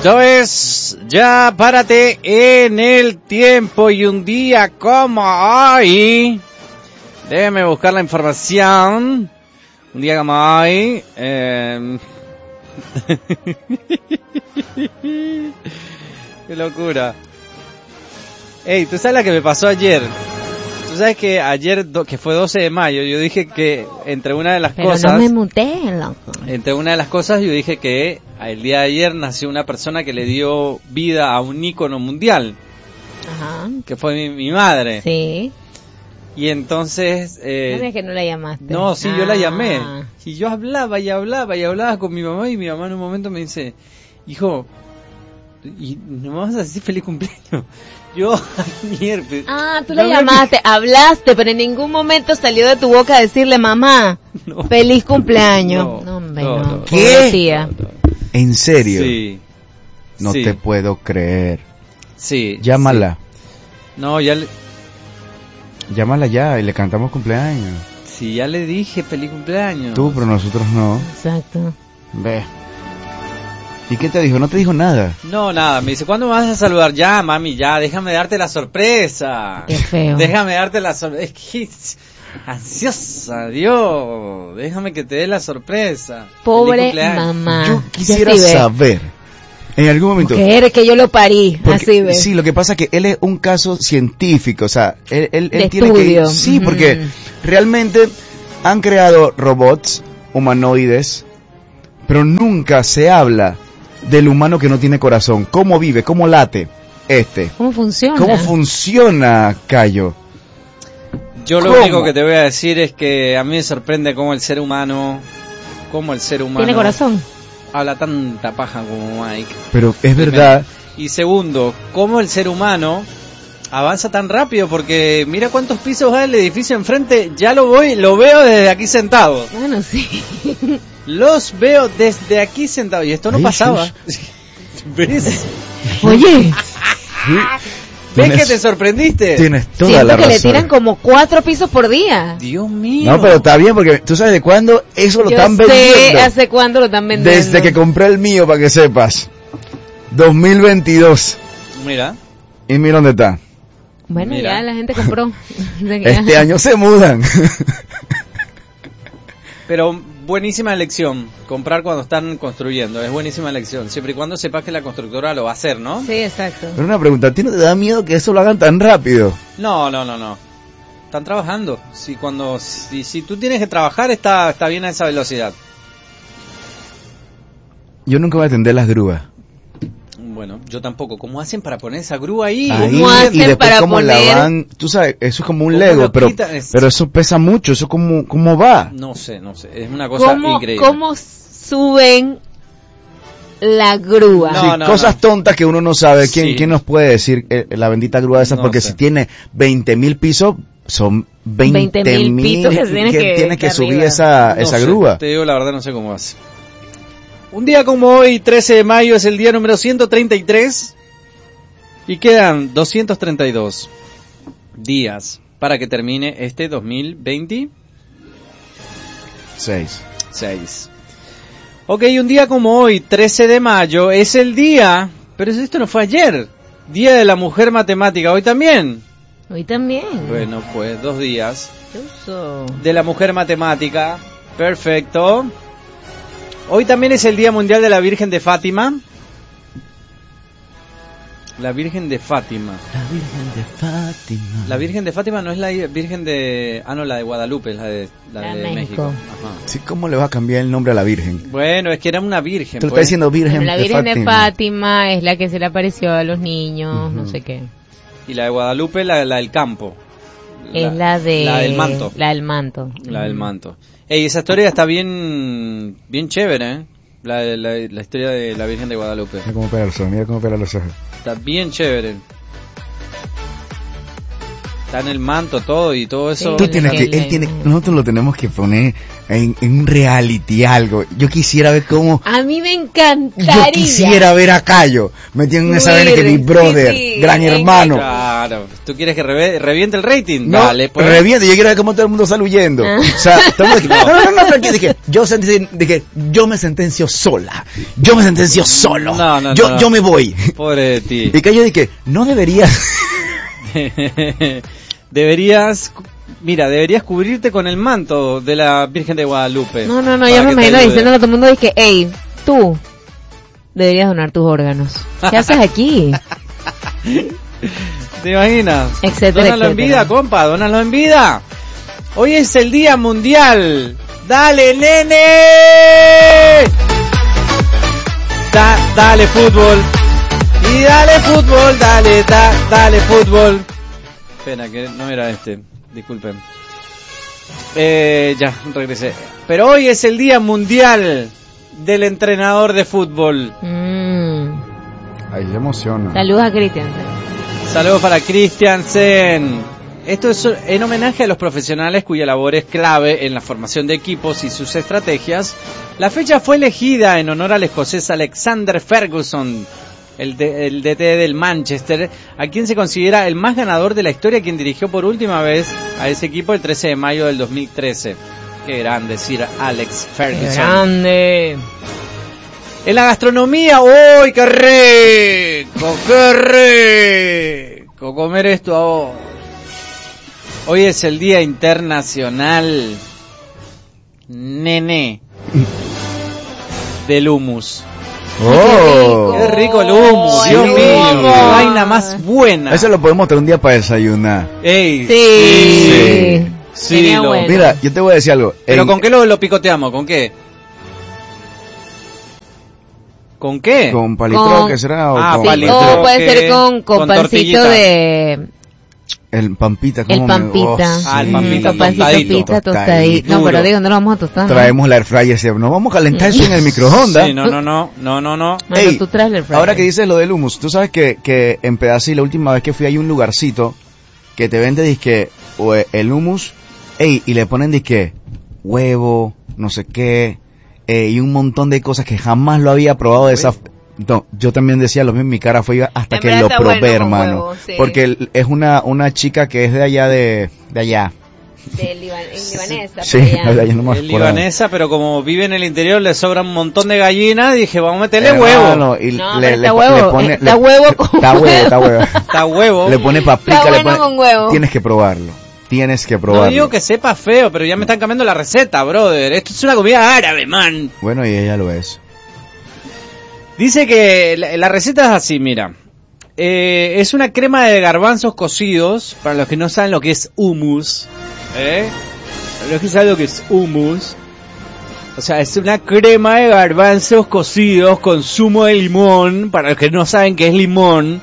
Esto es Ya Párate en el Tiempo y un día como hoy. Déjeme buscar la información. Un día como hoy. Qué locura. Ey, ¿tú sabes la que me pasó ayer? Tú sabes que ayer, que fue 12 de mayo, yo dije que entre una de las cosas... Pero no me muté, loco. Entre una de las cosas yo dije que el día de ayer nació una persona que le dio vida a un ícono mundial. Ajá. Que fue mi madre. Sí. Y entonces... No es que no la llamaste. No, sí, yo la llamé. Y yo hablaba y hablaba y hablaba con mi mamá y mi mamá en un momento me dice, hijo, ¿y no me vas a decir feliz cumpleaños? Yo ayer... Tú la llamaste, hablaste, pero en ningún momento salió de tu boca decirle, mamá, feliz cumpleaños. No. ¿Qué? Tía. ¿En serio? Sí. No sí. te puedo creer. Sí. Llámala. Sí. No, ya le... Llámala ya y le cantamos cumpleaños. Sí, ya le dije feliz cumpleaños. Tú, pero nosotros no. Exacto. Ve. ¿Y qué te dijo? ¿No te dijo nada? No, nada, me dice, ¿cuándo me vas a saludar? Ya, mami, ya, déjame darte la sorpresa. Qué feo. Déjame darte la sorpresa. Es que ansiosa, Dios. Déjame que te dé la sorpresa. Pobre mamá. Yo quisiera saber, en algún momento... Mujer, que yo lo parí, porque, así ves. Sí, lo que pasa es que él es un caso científico, o sea, él de tiene estudio. que... Sí, porque realmente han creado robots humanoides, pero nunca se habla del humano que no tiene corazón. ¿Cómo vive? ¿Cómo late? ¿Cómo funciona? ¿Cómo funciona, Cayo? Yo lo único que te voy a decir es que a mí me sorprende cómo el ser humano... ¿Tiene corazón? Habla tanta paja como Mike. Pero es verdad. Y segundo, cómo el ser humano avanza tan rápido, porque mira cuántos pisos hay el edificio enfrente, ya lo veo desde aquí sentado. Bueno, sí. Los veo desde aquí sentado y esto no pasaba. ¿Ves? Oye. ¿Ves que te sorprendiste? Tienes toda Siento la que razón. le tiran como 4 pisos por día. Dios mío. No, pero está bien, porque tú sabes de cuándo eso lo están Yo sé vendiendo. hace cuándo lo están vendiendo. Desde que compré el mío, para que sepas. 2022. Mira. Y mira dónde está. Bueno, Mira. ya la gente compró. Este año se mudan. Pero buenísima elección, comprar cuando están construyendo, es buenísima elección, siempre y cuando sepas que la constructora lo va a hacer, ¿no? Sí, exacto. Pero una pregunta, ¿a ti no te da miedo que eso lo hagan tan rápido? No. Están trabajando. Si tú tienes que trabajar, está bien a esa velocidad. Yo nunca voy a atender las grúas. Bueno, yo tampoco. ¿Cómo hacen para poner esa grúa ahí? ¿Cómo hacen y después para cómo poner? la van, tú sabes, eso es como un ¿Cómo Lego, lo pero quitan? pero eso pesa mucho, eso cómo va. No sé, es una cosa increíble. ¿Cómo suben la grúa? No, Sí, cosas tontas que uno no sabe. ¿Quién Sí. nos puede decir la bendita grúa esa? No Porque sé. si tiene 20,000 pisos, son 20,000 pisos que tienes que subir arriba. esa No sé, grúa. Te digo la verdad, no sé cómo hace. Un día como hoy, 13 de mayo, es el día número 133 y quedan 232 días para que termine este 2026. 6. Ok, un día como hoy, 13 de mayo, es el día, pero esto no fue ayer, Día de la Mujer Matemática, hoy también. Hoy también. Bueno, pues 2 días ¿Qué uso? de la Mujer Matemática, perfecto. Hoy también es el Día Mundial de la Virgen de Fátima. La Virgen de Fátima. La Virgen de Fátima. La Virgen de Fátima no es la Virgen de... Ah, no, la de Guadalupe, es la de México. Ajá. Sí, ¿cómo le va a cambiar el nombre a la Virgen? Bueno, es que era una virgen. Te lo está pues. diciendo Virgen La Virgen de Fátima es la que se le apareció a los niños, no sé qué. Y la de Guadalupe, la del campo. Es la del manto. La del manto. La del manto. Ey, esa historia está bien chévere, ¿eh? La historia de la Virgen de Guadalupe. Mira cómo pega los ojos, mira cómo pega los ojos. Está bien chévere. Está en el manto todo y todo eso. Sí. Nosotros lo tenemos que poner en un reality algo. Yo quisiera ver cómo... A mí me encantaría. Yo quisiera ver a Cayo metiendo en esa vaina que mi brother, sí, gran hermano. Claro, ¿tú quieres que reviente el rating? No, Dale, pues. reviente, yo quiero ver cómo todo el mundo sale huyendo. O sea, estamos aquí, no, tranquilo, dije, yo me sentencio sola. Yo me sentencio solo. Yo me voy. Pobre de ti. Y Cayo dije, no deberías... deberías cubrirte con el manto de la Virgen de Guadalupe. No, yo me imagino diciendo a todo el mundo, dije, hey, tú deberías donar tus órganos. ¿Qué haces aquí? ¿Te imaginas? Etcétera, Dónalo en vida, compa, dónalo en vida. Hoy es el Día Mundial. ¡Dale, nene! Dale fútbol. Y dale fútbol, dale fútbol. Espera, que no era este. Disculpen. Ya, regresé. Pero hoy es el Día Mundial del Entrenador de Fútbol. Ahí se emociona. Saludos a Christiansen. Saludos para Christiansen. Esto es en homenaje a los profesionales cuya labor es clave en la formación de equipos y sus estrategias. La fecha fue elegida en honor al escocés Alexander Ferguson, el DT del Manchester, a quien se considera el más ganador de la historia, quien dirigió por última vez a ese equipo el 13 de mayo del 2013. Qué grande, Sir Alex Ferguson. ¡Qué grande! En la gastronomía, ¡uy, qué rico! ¡Qué rico comer esto ahora! Hoy es el Día Internacional, nene, del hummus. ¡Oh! ¡Qué rico el hummus! ¡Ay, ¡Dios mío! ¡Qué hummus! vaina más buena! Eso lo podemos traer un día para desayunar. ¡Ey! Sí. Sí, Sería bueno. Mira, yo te voy a decir algo. ¿Pero con qué lo picoteamos? ¿Con qué? ¿Con qué? ¿Con palitro que será? O con palitro. O puede ser con pancito tortillita. de... el pampita. El pampita. El pampita Con pancito, tostadito. pita, tostadito. No, pero digo, no lo vamos a tostar. Traemos la air fryer, no vamos a calentar eso en el microondas. Sí, no. Bueno, Ey, tú traes el fryer. ahora que dices lo del hummus, tú sabes que en Pedací la última vez que fui hay un lugarcito que te vende disque el hummus, y le ponen disque huevo, no sé qué, y un montón de cosas que jamás lo había probado de esa. No, yo también decía lo mismo, mi cara fue hasta En que verdad lo está probé, bueno con hermano. huevo, sí. Porque es una chica que es de allá de allá. libanesa. Sí, pero ya. allá no me Es acuerdo. libanesa, pero como vive en el interior le sobra un montón de gallinas, dije, vamos a meterle Hermano, huevo. y No, le pero está pone- huevo, le está huevo con está huevo. Está huevo. Le pone paprika, Está le bueno pone... con huevo. Tienes que probarlo. No digo que sepa feo, pero ya me están cambiando la receta, brother. Esto es una comida árabe, man. Bueno, y ella lo es. Dice que la receta es así, mira. Es una crema de garbanzos cocidos, para los que no saben lo que es hummus. Para los que saben lo que es hummus. O sea, es una crema de garbanzos cocidos con zumo de limón, para los que no saben qué es limón.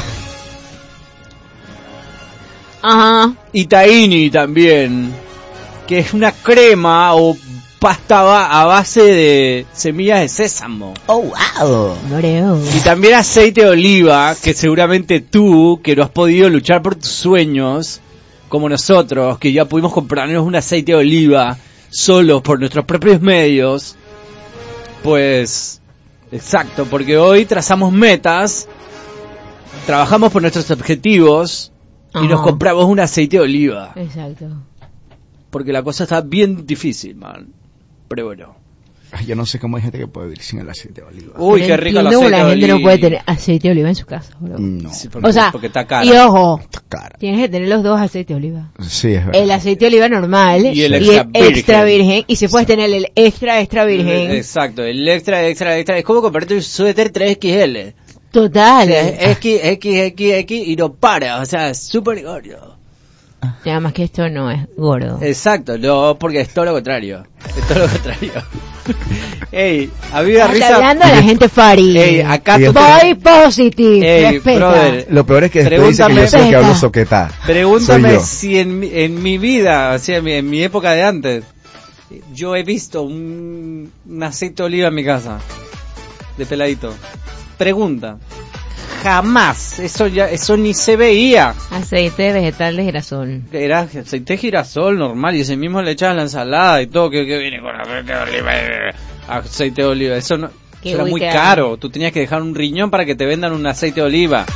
Ajá. Y tahini también, que es una crema o pasta a base de semillas de sésamo. ¡Oh, wow! Oreo. Y también aceite de oliva, que seguramente tú, que no has podido luchar por tus sueños, como nosotros, que ya pudimos comprarnos un aceite de oliva solos por nuestros propios medios, pues, exacto, porque hoy trazamos metas, trabajamos por nuestros objetivos y Ajá. nos compramos un aceite de oliva. Exacto. Porque la cosa está bien difícil, man. Pero bueno. Ay, yo no sé cómo hay gente que puede vivir sin el aceite de oliva. Uy, Pero qué rico el entiendo aceite que la de gente no oliva. puede tener aceite de oliva en su casa, bro. No, Sí, O sea, porque está caro. y ojo, está cara. tienes que tener los dos aceites de oliva. Sí, es verdad. El aceite de oliva normal Y el extra virgen. Y si puedes tener el extra virgen. Exacto, el extra. Es como comprarte un suéter 3XL. Total. X y no para, o sea, es súper gordo. Y además que esto no es gordo. Exacto, no, porque es todo lo contrario. Es todo lo contrario. Ey, había Estás risa. hablando de la gente fari. Ey, acá Y tú Boy positive. Ey, Respeta. brother, Lo peor es que después dice que yo soy el que hablo soquetá. pregúntame Soy yo. si en mi vida, o sea, en mi época de antes, yo he visto un aceite de oliva en mi casa, de peladito. Pregunta. jamás. Eso ni se veía. Aceite vegetal de girasol. Era aceite de girasol normal y ese mismo le echaban la ensalada y todo, que viene con aceite de oliva. Aceite de oliva, eso no, eso era muy caro. Tú tenías que dejar un riñón para que te vendan un aceite de oliva.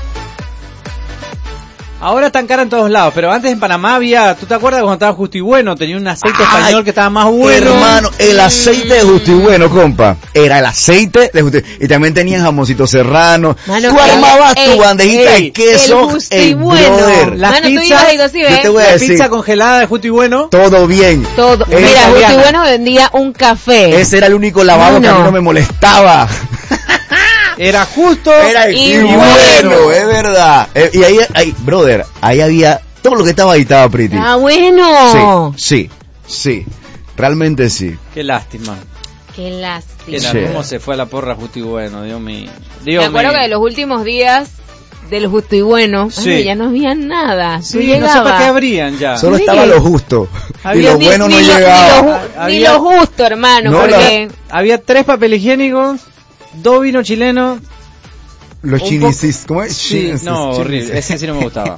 Ahora están caras en todos lados, pero antes en Panamá había, ¿tú te acuerdas cuando estaba Justo y Bueno? Tenía un aceite español que estaba más bueno. Hermano, el aceite de Justo y Bueno, compa, era el aceite de Justo y Bueno. Y también tenían jamoncito serrano. Mano, tú armabas tu bandejita de queso, el Justo y Bueno. brother. Las Mano, pizzas, tú ibas y yo te voy a decir, pizza congelada de Justo y Bueno. todo bien. Todo. Era Mira, Justo y italiana. Bueno vendía un café. Ese era el único lavado que a mí no me molestaba. Era justo Era y y bueno, es verdad. Y ahí, brother, ahí había todo lo que estaba ahí, estaba pretty. Ah, bueno. Sí. Realmente sí. Qué lástima. Qué lástima. Sí. Cómo se fue a la porra Justo y Bueno, Dios mío. Me acuerdo que de los últimos días del Justo y Bueno, Sí. ay, ya no había nada. Sí, Tú no sé llegabas. para qué abrían ya. Solo Sí. estaba lo justo. Y Había lo Ni- bueno no ni lo- llegaba. Ni Había- lo justo, hermano, No, porque... Había 3 papel higiénicos, 2 vinos chilenos. Los Un chinisis, ¿cómo es? Sí, Chinisis, no, chinisis. horrible. Ese sí no me gustaba.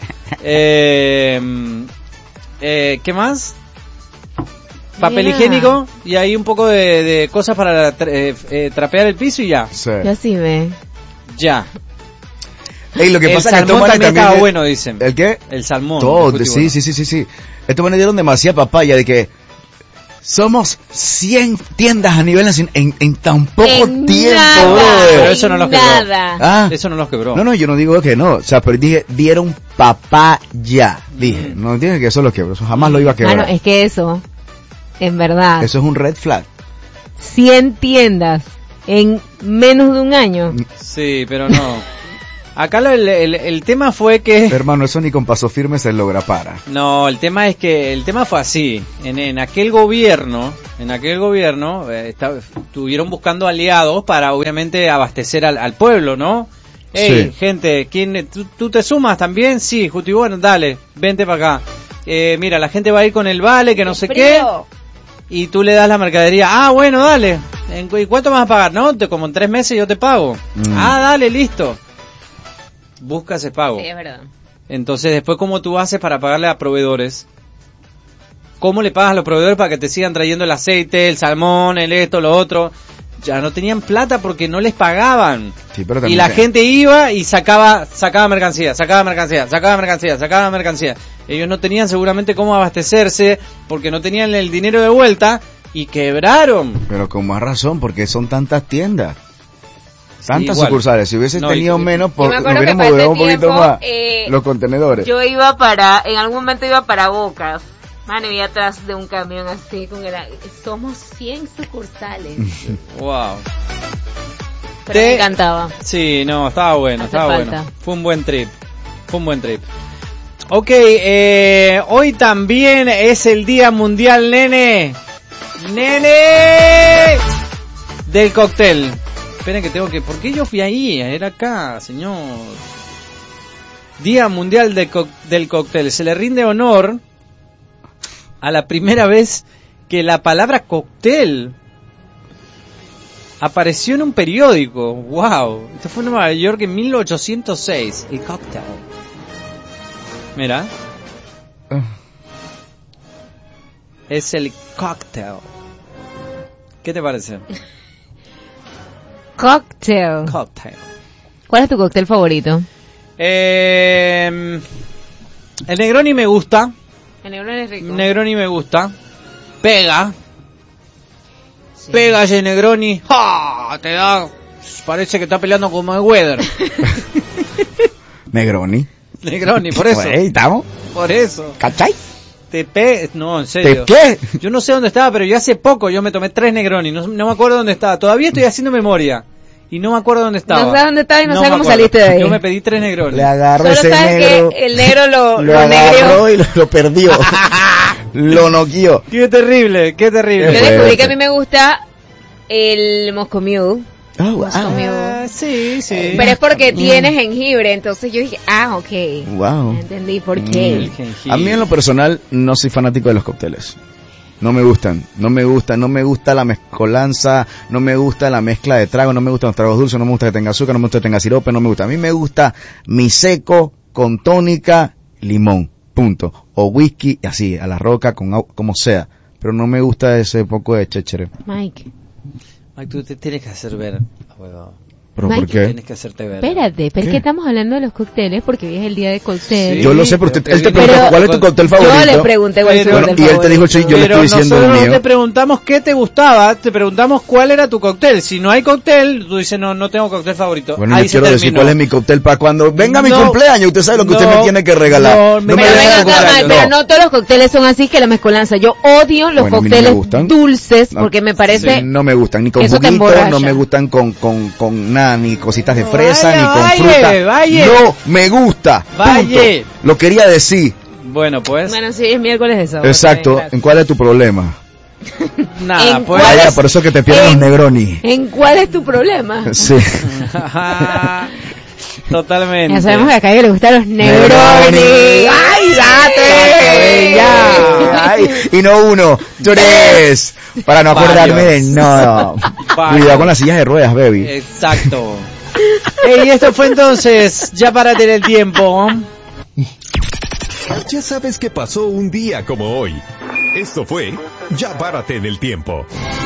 ¿Qué más? Papel Mira. higiénico y ahí un poco de cosas para trapear el piso y ya. Sí. Ya sí ve. Ya. Ey, lo que El pasa es que estos salmón manes también estaba también- bueno, dicen. ¿El qué? El salmón. Todo, el Justo y sí, Bueno. sí. Estos manes dieron demasiada papaya de que somos 100 tiendas a nivel nacional en tan poco En tiempo, nada, brother. Pero eso no los quebró. nada. Ah, Eso no los quebró. no, yo no digo que no, o sea, pero dije, dieron papaya, dije, no dije que eso lo quebró, eso jamás lo iba a quebrar. Mano, es que eso, en verdad, Eso es un red flag. 100 tiendas en menos de un año. Sí, pero no. Acá el tema fue que... Hermano, eso ni con paso firme se logra para. No, el tema es que el tema fue así. En aquel gobierno, estuvieron buscando aliados para obviamente abastecer al pueblo, ¿no? Hey, Sí. gente, ¿tú te sumas también? Sí, Justo y Bueno, dale, vente para acá. Mira, la gente va a ir con el vale, que no sé qué, Frío. y tú le das la mercadería. Ah, bueno, dale. ¿Y cuánto me vas a pagar? No, como en 3 meses yo te pago. Ah, dale, listo. Busca ese pago. Sí, es verdad. Entonces, después, ¿cómo tú haces para pagarle a proveedores? ¿Cómo le pagas a los proveedores para que te sigan trayendo el aceite, el salmón, el esto, lo otro? Ya no tenían plata porque no les pagaban. Sí, pero Y también la gente iba y sacaba mercancía. Ellos no tenían seguramente cómo abastecerse porque no tenían el dinero de vuelta y quebraron. Pero con más razón, porque son tantas tiendas. Tantas igual. sucursales. Si hubiese No, tenido y- menos, Yo me nos acuerdo que hubiéramos para movido ese un poquito tiempo, más los contenedores. Yo en algún momento iba para Bocas. Mano, iba atrás de un camión así, somos 100 sucursales. Wow. Pero me encantaba. Sí, no, estaba bueno, Hace estaba falta. bueno. Fue un buen trip. Ok, hoy también es el Día Mundial, nene, del cóctel. Esperen que ¿por qué yo fui ahí? Era acá, señor. Día Mundial del Cóctel. Se le rinde honor a la primera vez que la palabra cóctel apareció en un periódico. Wow. Esto fue en Nueva York en 1806. El cóctel. Mira. Es el cóctel. ¿Qué te parece? Cocktail. Cóctel. ¿Cuál es tu cóctel favorito? El Negroni me gusta. El Negroni es rico. Negroni me gusta. Pega. Sí. Pega ese Negroni. ¡Ja! Te da... Parece que está peleando con Mayweather. Negroni. Negroni, por eso. Ahí estamos. Por eso. ¿Cachai? No, en serio. ¿Qué? Yo no sé dónde estaba, pero yo hace poco yo me tomé 3 Negroni. No me acuerdo dónde estaba. Todavía estoy haciendo memoria. Y no me acuerdo dónde estaba. No sabes dónde estaba y no sabes me cómo acuerdo. saliste de ahí. Yo me pedí 3 Negroni. Le agarró Solo ese sabes negro. que el negro lo agarró negrió. y lo perdió. Lo noqueó. Qué terrible, qué terrible. Yo Qué descubrí fuerte. que a mí me gusta el Moscow Mule. Oh, wow. Sí. Pero es porque tiene jengibre, entonces yo dije, ok. Wow. Entendí por El qué. jengibre. A mí en lo personal no soy fanático de los cócteles. No me gustan, no me gusta la mezcolanza, no me gusta la mezcla de tragos, no me gustan los tragos dulces, no me gusta que tenga azúcar, no me gusta que tenga sirope, no me gusta. A mí me gusta mi seco con tónica, limón, punto. O whisky, así, a la roca, como sea. Pero no me gusta ese poco de chéchere. Mike, tú te tienes que hacer ver, huevón. ¿Pero Mike, por qué? Tienes que hacerte ver. espérate, ¿pero es que estamos hablando de los cócteles? Porque hoy es el día de cóctel. Sí. Yo lo sé, pero él te Pero- preguntó cuál es tu cóctel favorito. Yo le pregunté cuál es tu Pero- cóctel y él te favorito. dijo, sí, yo le Pero estoy diciendo el nosotros mío. no te preguntamos qué te gustaba, te preguntamos cuál era tu cóctel. Si no hay cóctel, tú dices, no tengo cóctel favorito. Bueno, Ahí yo se quiero decir terminó. cuál es mi cóctel para cuando venga mi No, cumpleaños. Usted sabe lo que usted no, me tiene que regalar. no, me me Pero venga venga tu acá, Mike, cumpleaños. pero no todos los cócteles son así que la mezcolanza. Yo odio los Bueno, a mí no me cócteles gustan. dulces No. porque me parece... Sí, no me gustan ni con Eso te juguito, emborracha. no me gustan con nada, ni cositas de fresa, Vaya, ni con vaya, fruta. vaya. No me gusta. Vaya. Punto. Lo quería decir. Bueno, pues, Bueno, sí, es miércoles de sábado. Exacto. Gracias. ¿En cuál es tu problema? nada, ¿En pues. cuál Vaya, es? por eso que te pierden los En- Negroni. ¿En cuál es tu problema? Sí. Totalmente. Ya sabemos que acá a ella le gustan los Negroni. Negroni. ¡Ay, date! Ya. Ay, y no uno, tres. Para no acordarme de nada. Varios. Cuidado con las sillas de ruedas, baby. Exacto. Y esto fue entonces, ya párate en el tiempo. Ya sabes que pasó un día como hoy. Esto fue Ya Párate en el Tiempo.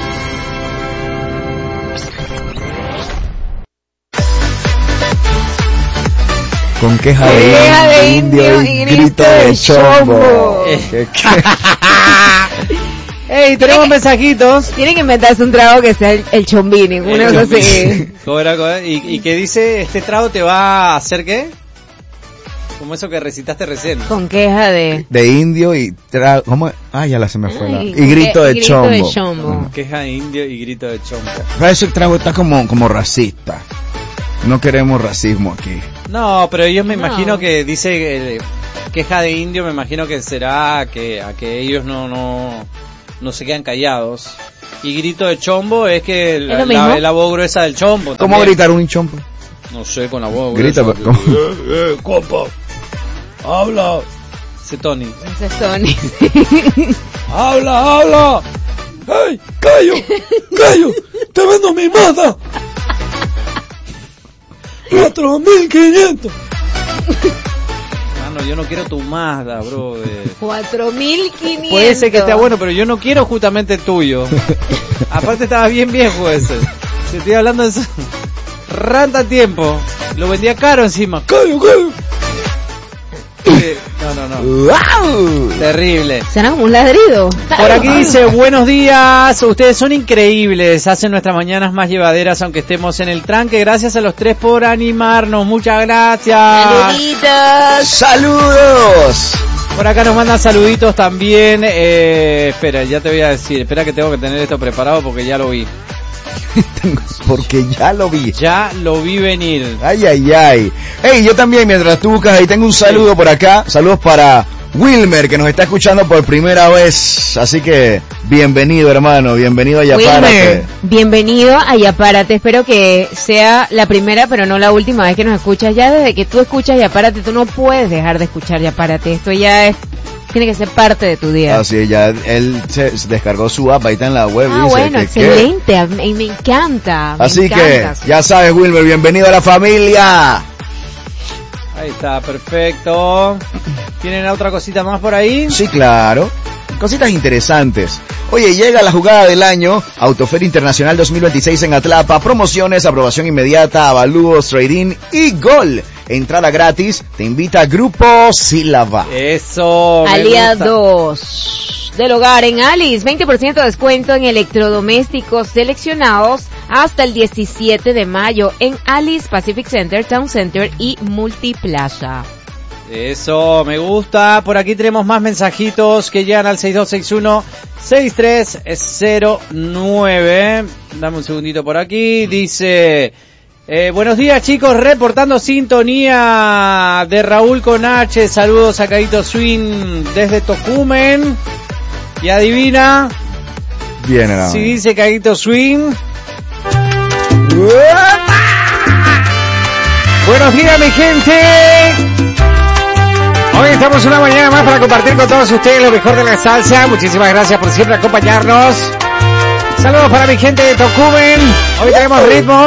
Con queja Queja de de indio y grito de chombo. Eh. ¿Qué? Ey, tenemos mensajitos. Tienen que inventarse un trago que sea el chombini, una cosa así. Y que dice, este trago te va a hacer ¿qué? Como eso que recitaste recién. Con queja de... De indio y ¿cómo? Ah, ya se me fue la. Ay, Y grito de grito chombo. de chombo. Queja de indio y grito de chombo. Pero ese trago está como racista. No queremos racismo aquí. No, pero yo me No. imagino que dice queja de indio, me imagino que será a que ellos no se quedan callados. Y grito de chombo es que lo mismo. la voz gruesa del chombo. ¿Cómo también. gritar un chombo? No sé, con la voz Grita, gruesa. pero ¿cómo? Compa, habla. Ese Tony. Ese es Tony. Habla. ¡Ay, callo! ¡Te vendo mi Mazda! 4.500. Mano, yo no quiero tu Mazda, brother. 4.500. Puede ser que esté bueno, pero yo no quiero justamente el tuyo. Aparte estaba bien viejo ese. Te estoy hablando de eso. Ranta tiempo. Lo vendía caro encima. ¡Callo! No. ¡Wow! Terrible. Suena como un ladrido. Por aquí dice, buenos días, ustedes son increíbles, hacen nuestras mañanas más llevaderas aunque estemos en el tranque, gracias a los tres por animarnos, muchas gracias. Saluditos. ¡Saludos! Por acá nos mandan saluditos también, espera, ya te voy a decir, espera que tengo que tener esto preparado porque ya lo vi. Porque ya lo vi. Ya lo vi venir. Ay. Hey, yo también, mientras tú buscas ahí, tengo un saludo por acá. Saludos para Wilmer, que nos está escuchando por primera vez. Así que, bienvenido, hermano. Bienvenido a Yapárate. Wilmer, bienvenido a Yapárate. Espero que sea la primera, pero no la última vez que nos escuchas. Ya desde que tú escuchas Yapárate, tú no puedes dejar de escuchar Yapárate. Esto ya tiene que ser parte de tu día. Así es, ya él se descargó su app, ahí está en la web. Ah, dice bueno, que- excelente. Me encanta. Me Así que, encanta. ya sabes, Wilmer, bienvenido a la familia. Ahí está, perfecto. ¿Tienen otra cosita más por ahí? Sí, claro. Cositas interesantes. Oye, llega la jugada del año, Autoferia Internacional 2026 en Atlapa, promociones, aprobación inmediata, avalúos, trading y gol. Entrada gratis, te invita Grupo Sílaba. Eso. me gusta. Aliados del hogar en Alice, 20% de descuento en electrodomésticos seleccionados hasta el 17 de mayo en Alice Pacific Center, Town Center y Multiplaza. Eso, me gusta. Por aquí tenemos más mensajitos que llegan al 6261-6309. Dame un segundito por aquí. Dice, buenos días chicos, reportando sintonía de Raúl con H. Saludos a Caguito Swing desde Tocumen. Y adivina, Bien, hermano. si dice Caguito Swing. Buenos días mi gente. Hoy estamos una mañana más para compartir con todos ustedes lo mejor de la salsa. Muchísimas gracias por siempre acompañarnos. Saludos para mi gente de Tocumen. Hoy tenemos ritmo.